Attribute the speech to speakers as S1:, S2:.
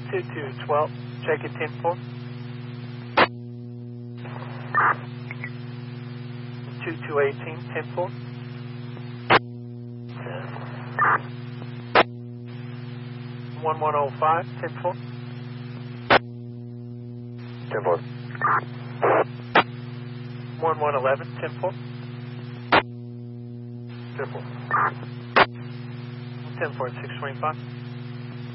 S1: 2212, check it 10-4. 2218, 10-4. 1105, 10-4.
S2: 10-4.
S1: 1111, 10-4.
S2: 10-4.
S1: 10-4, 625.